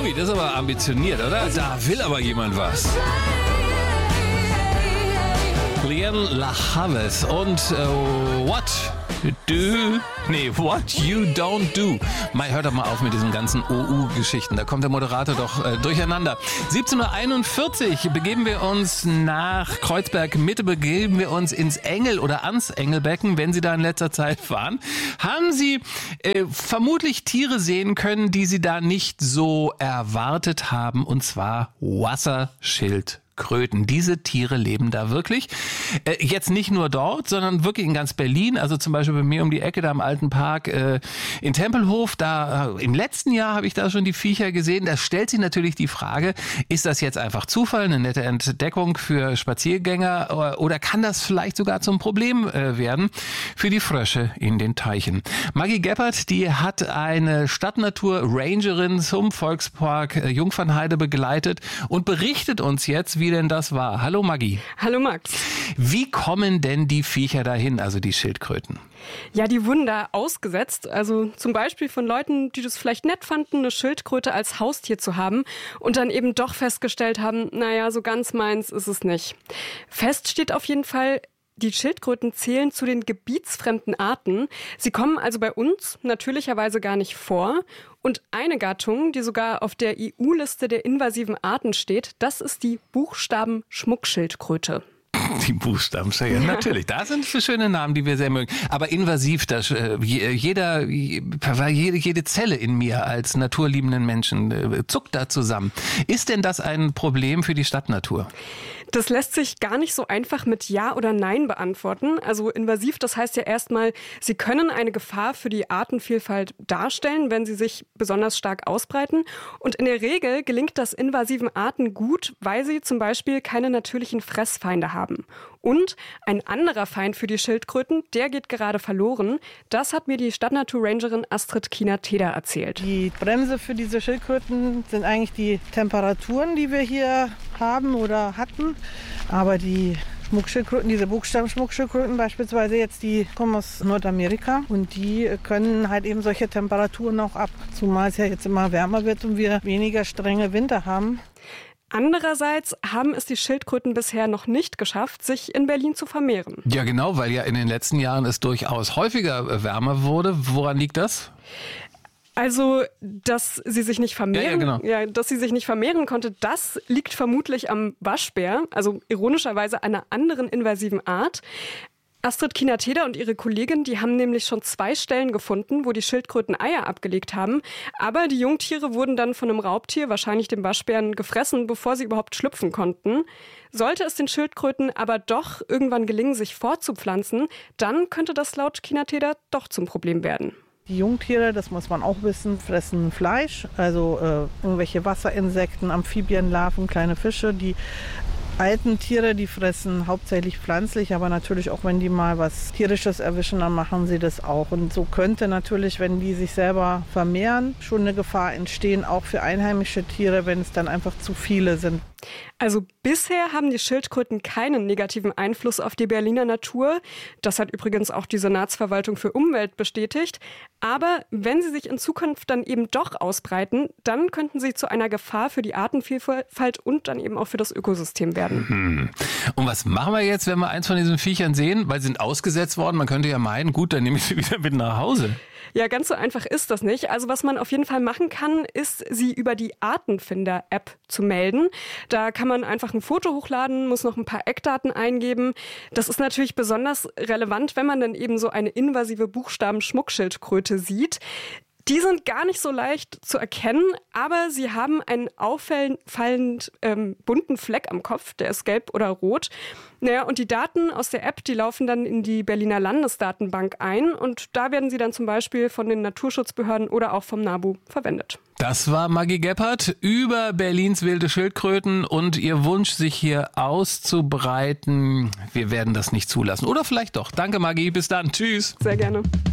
Ui, das ist aber ambitioniert, oder? Da will aber jemand was. Liane La Havas und What You Don't Do. Mai, hört doch mal auf mit diesen ganzen OU-Geschichten. Da kommt der Moderator doch durcheinander. 17.41 Uhr begeben wir uns nach Kreuzberg-Mitte, begeben wir uns ins Engel oder ans Engelbecken, wenn Sie da in letzter Zeit waren. Haben Sie vermutlich Tiere sehen können, die Sie da nicht so erwartet haben, und zwar Wasserschildkröten. Diese Tiere leben da wirklich. Jetzt nicht nur dort, sondern wirklich in ganz Berlin. Also zum Beispiel bei mir um die Ecke, da im Alten Park in Tempelhof. Da im letzten Jahr habe ich da schon die Viecher gesehen. Da stellt sich natürlich die Frage, ist das jetzt einfach Zufall, eine nette Entdeckung für Spaziergänger, oder kann das vielleicht sogar zum Problem werden für die Frösche in den Teichen? Maggie Geppert, die hat eine Stadtnatur-Rangerin zum Volkspark Jungfernheide begleitet und berichtet uns jetzt, wie denn das war. Hallo Maggie. Hallo Max. Wie kommen denn die Viecher dahin, also die Schildkröten? Ja, die wurden da ausgesetzt. Also zum Beispiel von Leuten, die das vielleicht nett fanden, eine Schildkröte als Haustier zu haben und dann eben doch festgestellt haben, naja, so ganz meins ist es nicht. Fest steht auf jeden Fall, die Schildkröten zählen zu den gebietsfremden Arten. Sie kommen also bei uns natürlicherweise gar nicht vor. Und eine Gattung, die sogar auf der EU-Liste der invasiven Arten steht, das ist die Buchstaben-Schmuckschildkröte. Die Buchstabenschilder, natürlich. Da sind schöne Namen, die wir sehr mögen. Aber invasiv, jede Zelle in mir als naturliebenden Menschen zuckt da zusammen. Ist denn das ein Problem für die Stadtnatur? Das lässt sich gar nicht so einfach mit Ja oder Nein beantworten. Also invasiv, das heißt ja erstmal, sie können eine Gefahr für die Artenvielfalt darstellen, wenn sie sich besonders stark ausbreiten. Und in der Regel gelingt das invasiven Arten gut, weil sie zum Beispiel keine natürlichen Fressfeinde haben. Und ein anderer Feind für die Schildkröten, der geht gerade verloren. Das hat mir die Stadtnatur-Rangerin Astrid Kiener-Teder erzählt. Die Bremse für diese Schildkröten sind eigentlich die Temperaturen, die wir hier haben oder hatten. Aber die Schmuckschildkröten, diese Buchstaben-Schmuckschildkröten beispielsweise jetzt, die kommen aus Nordamerika und die können halt eben solche Temperaturen auch ab. Zumal es ja jetzt immer wärmer wird und wir weniger strenge Winter haben. Andererseits haben es die Schildkröten bisher noch nicht geschafft, sich in Berlin zu vermehren. Ja, genau, weil ja in den letzten Jahren es durchaus häufiger wärmer wurde. Woran liegt das? Also, dass sie sich nicht vermehren, genau. Dass sie sich nicht vermehren konnte, das liegt vermutlich am Waschbär, also ironischerweise einer anderen invasiven Art. Astrid Kiener-Teder und ihre Kollegin, die haben nämlich schon 2 Stellen gefunden, wo die Schildkröten Eier abgelegt haben. Aber die Jungtiere wurden dann von einem Raubtier, wahrscheinlich dem Waschbären, gefressen, bevor sie überhaupt schlüpfen konnten. Sollte es den Schildkröten aber doch irgendwann gelingen, sich fortzupflanzen, dann könnte das laut Kiener-Teder doch zum Problem werden. Die Jungtiere, das muss man auch wissen, fressen Fleisch, also irgendwelche Wasserinsekten, Amphibienlarven, kleine Fische, die alten Tiere, die fressen hauptsächlich pflanzlich, aber natürlich auch, wenn die mal was Tierisches erwischen, dann machen sie das auch. Und so könnte natürlich, wenn die sich selber vermehren, schon eine Gefahr entstehen, auch für einheimische Tiere, wenn es dann einfach zu viele sind. Also bisher haben die Schildkröten keinen negativen Einfluss auf die Berliner Natur. Das hat übrigens auch die Senatsverwaltung für Umwelt bestätigt. Aber wenn sie sich in Zukunft dann eben doch ausbreiten, dann könnten sie zu einer Gefahr für die Artenvielfalt und dann eben auch für das Ökosystem werden. Und was machen wir jetzt, wenn wir eins von diesen Viechern sehen? Weil sie sind ausgesetzt worden. Man könnte ja meinen, gut, dann nehme ich sie wieder mit nach Hause. Ja, ganz so einfach ist das nicht. Also was man auf jeden Fall machen kann, ist, sie über die Artenfinder-App zu melden. Da kann man einfach ein Foto hochladen, muss noch ein paar Eckdaten eingeben. Das ist natürlich besonders relevant, wenn man dann eben so eine invasive Buchstaben-Schmuckschildkröte sieht. Die sind gar nicht so leicht zu erkennen, aber sie haben einen auffallend bunten Fleck am Kopf, der ist gelb oder rot. Naja, und die Daten aus der App, die laufen dann in die Berliner Landesdatenbank ein und da werden sie dann zum Beispiel von den Naturschutzbehörden oder auch vom NABU verwendet. Das war Maggie Geppert über Berlins wilde Schildkröten und ihr Wunsch, sich hier auszubreiten. Wir werden das nicht zulassen. Oder vielleicht doch. Danke, Maggie. Bis dann. Tschüss. Sehr gerne.